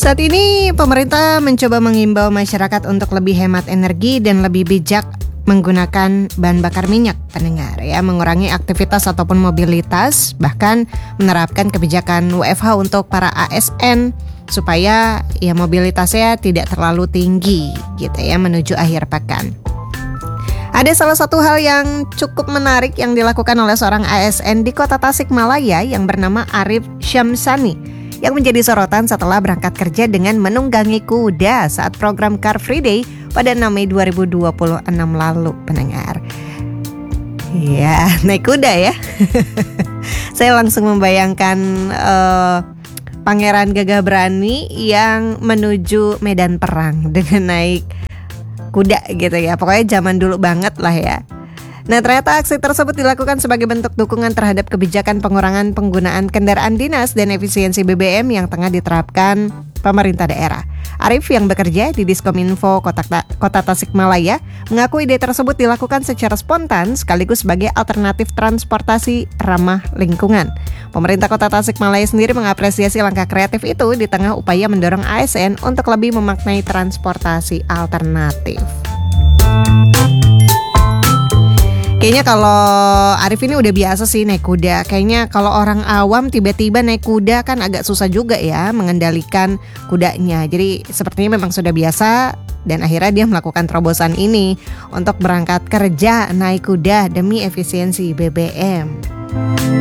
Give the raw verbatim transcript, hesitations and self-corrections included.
Saat ini pemerintah mencoba mengimbau masyarakat untuk lebih hemat energi dan lebih bijak menggunakan bahan bakar minyak, pendengar ya, mengurangi aktivitas ataupun mobilitas, bahkan menerapkan kebijakan W F H untuk para A S N supaya ya mobilitasnya tidak terlalu tinggi gitu ya menuju akhir pekan. Ada salah satu hal yang cukup menarik yang dilakukan oleh seorang A S N di kota Tasikmalaya yang bernama Arif Syamsani, yang menjadi sorotan setelah berangkat kerja dengan menunggangi kuda saat program Car Free Day pada enam Mei dua ribu dua puluh enam lalu, pendengar. Ya, naik kuda ya. Saya langsung membayangkan uh, Pangeran Gagah Berani yang menuju medan perang dengan naik kuda gitu ya. Pokoknya zaman dulu banget lah ya. Nah, ternyata aksi tersebut dilakukan sebagai bentuk dukungan terhadap kebijakan pengurangan penggunaan kendaraan dinas dan efisiensi B B M yang tengah diterapkan pemerintah daerah. Arif yang bekerja di Diskominfo Kota, Kota Tasikmalaya mengaku ide tersebut dilakukan secara spontan sekaligus sebagai alternatif transportasi ramah lingkungan. Pemerintah Kota Tasikmalaya sendiri mengapresiasi langkah kreatif itu di tengah upaya mendorong A S N untuk lebih memaknai transportasi alternatif. Kayaknya kalau Arif ini udah biasa sih naik kuda. Kayaknya kalau orang awam tiba-tiba naik kuda kan agak susah juga ya mengendalikan kudanya. Jadi sepertinya memang sudah biasa dan akhirnya dia melakukan terobosan ini untuk berangkat kerja naik kuda demi efisiensi B B M.